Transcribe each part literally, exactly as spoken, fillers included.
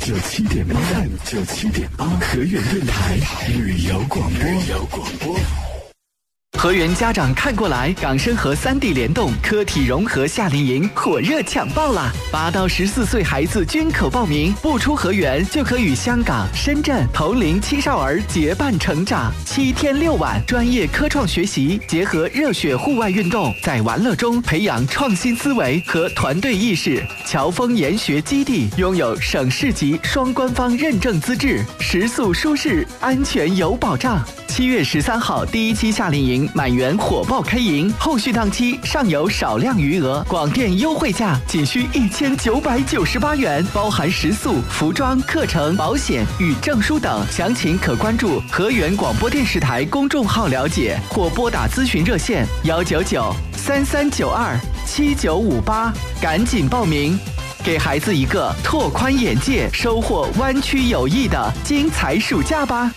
九七点八 F M 九七点八河源电台旅游广播。旅游广播。 河源家长看过来，港生和三 D 联动科体融合夏令营火热抢报啦！八到十四岁孩子均可报名，不出河源就可与香港、深圳同龄青少儿结伴成长。七天六晚，专业科创学习，结合热血户外运动，在玩乐中培养创新思维和团队意识。侨丰研学基地拥有省市级双官方认证资质，食宿舒适，安全有保障。七月十三号第一期夏令营满员火爆开营，后续档期尚有少量余额，广电优惠价仅需一千九百九十八元，包含食宿、服装、课程、保险与证书等。详情可关注河源广播电视台公众号了解，或拨打咨询热线幺九九三三九二七九五八，赶紧报名，给孩子一个拓宽眼界、收获湾区友谊的精彩暑假吧。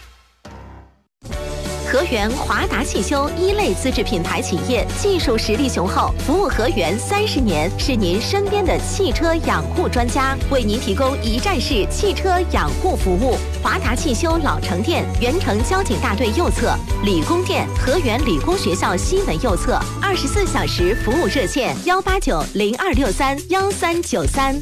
河源华达汽修一类资质品牌企业，技术实力雄厚，服务河源三十年，是您身边的汽车养护专家，为您提供一站式汽车养护服务。华达汽修老城店，原城交警大队右侧；理工店，河源理工学校西门右侧。二十四小时服务热线：幺八九零二六三幺三九三。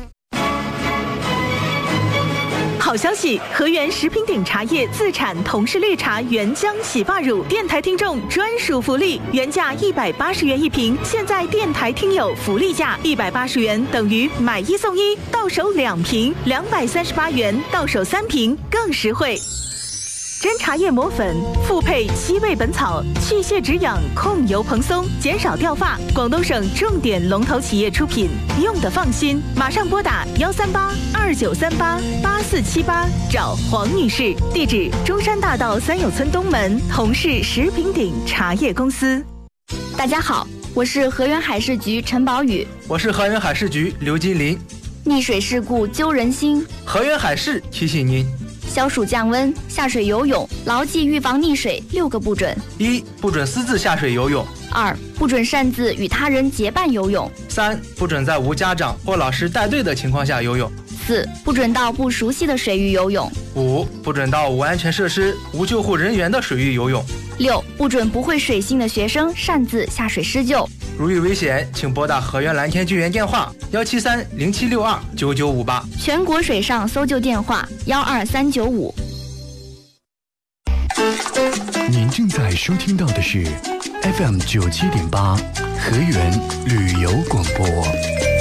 好消息！河源食品鼎茶叶自产同是绿茶原浆洗发乳，电台听众专属福利，原价一百八十元一瓶，现在电台听友福利价一百八十元等于买一送一，到手两瓶，两百三十八元到手三瓶，更实惠。真茶叶磨粉，复配七味本草，去屑止痒，控油蓬松，减少掉发。广东省重点龙头企业出品，用得放心。马上拨打幺三八二九三八八四七八找黄女士，地址中山大道三友村东门，同是食品鼎茶叶公司。 大家好，我是河源海事局陈宝宇， 我是河源海事局刘金林。 溺水事故揪人心， 河源海事提醒您。 消暑降温，下水游泳，牢记预防溺水六个不准： 一、不准私自下水游泳； 二、不准擅自与他人结伴游泳； 三、不准在无家长或老师带队的情况下游泳； 四、不准到不熟悉的水域游泳； 五、不准到无安全设施、无救护人员的水域游泳； 六、不准不会水性的学生擅自下水施救。 如遇危险，请拨打河源蓝天救援电话幺七三零七六二九九五八， 全国水上搜救电话幺二三九五。 您正在收听到的是 F M 九七点八河源旅游广播。